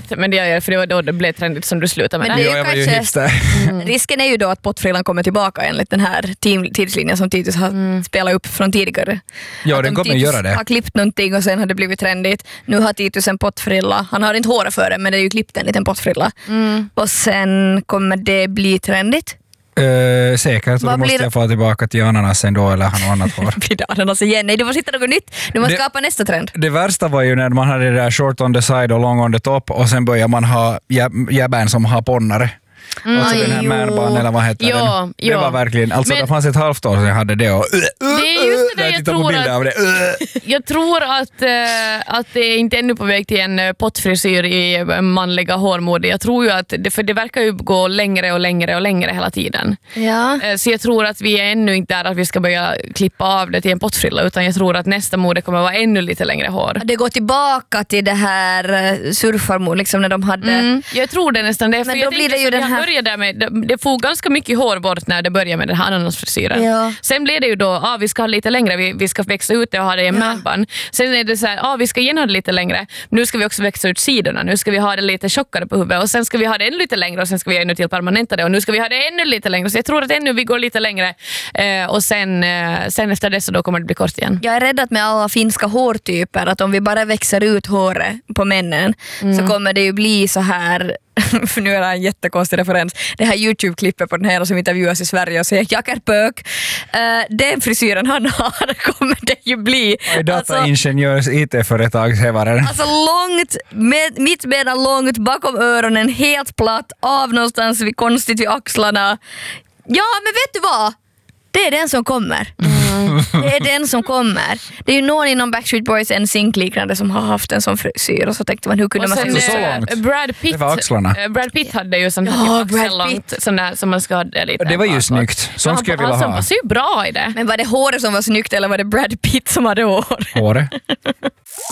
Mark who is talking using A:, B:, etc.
A: men det gör jag för det var då det blev trendigt som du slutade med.
B: Men det är ju
C: jag var ju hipster.
B: Risken är ju då att pottfrillan kommer tillbaka enligt den här tidslinjen som Titus har spelat upp från tidigare.
C: Ja,
B: att
C: den kommer
B: Titus
C: göra det.
B: har klippt någonting och sen har det blivit trendigt. Nu har Titus en pottfrilla. Han har inte håret för det, men det är ju klippt en liten pottfrilla. Och sen kommer det bli trendigt.
C: Säkert, och då måste jag få tillbaka till ananasen då eller ha något annat hår.
B: Blir det ananas igen? Nej, du måste hitta något nytt. Du måste skapa nästa trend.
C: Det värsta var ju när man hade det där short on the side och long on the top och sen börjar man ha jäbben som har ponnare. Alltså den här märban eller vad heter den? Det var verkligen, alltså det fanns ett halvt år sedan jag hade det och
A: det är just det jag tror att det är inte ännu på väg till en pottfrisyr i manliga hårmode. Jag tror ju att för det verkar ju gå längre och längre och längre hela tiden.
B: Ja.
A: Så jag tror att vi är ännu inte där att vi ska börja klippa av det till en pottfrilla, utan jag tror att nästa mode kommer vara ännu lite längre hår.
B: Det går tillbaka till det här surfarmode liksom när de hade...
A: Jag tror det nästan det.
B: Men då blir det ju den här...
A: Det får ganska mycket hår bort när det börjar med den här ananasfrisyren.
B: Ja.
A: Sen blir det ju då, vi ska ha lite längre, vi ska växa ut det och ha det i en manband. Sen är det så här, vi ska gärna ha det lite längre. Nu ska vi också växa ut sidorna, nu ska vi ha det lite tjockare på huvudet och sen ska vi ha det ännu lite längre och sen ska vi ännu till permanenta det och nu ska vi ha det ännu lite längre. Så jag tror att ännu vi går lite längre och sen efter det så då kommer det bli kort igen.
B: Jag är rädd att med alla finska hårtyper att om vi bara växer ut håret på männen så kommer det ju bli så här. För nu är det en jättekonstig referens. Det här YouTube-klippet på den här som intervjuas i Sverige och säger Jakarpök. Den frisyren han har kommer det ju bli.
C: Dataingenjörs IT-företagshävaren.
B: Alltså långt, mittbenen långt, bakom öronen, helt platt, av någonstans konstigt vid axlarna. Ja, men vet du vad? Det är den som kommer. Det är den som kommer. Det är ju någon inom Backstreet Boys NSYNC liknande som har haft en sån frisyr och så tänkte man hur kunde man
C: så långt.
A: Brad Pitt hade ju sån här långt som man ska ha lite.
C: Det var ju snyggt. Sånt skulle jag vilja ha.
A: Han var ju bra i det.
B: Men var det håret som var snyggt eller var det Brad Pitt som hade hår?
C: Håret.